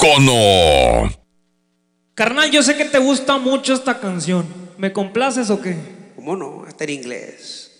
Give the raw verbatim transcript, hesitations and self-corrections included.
Icono. Carnal, yo sé que te gusta mucho esta canción. ¿Me complaces o qué? ¿Cómo no? Hasta en inglés.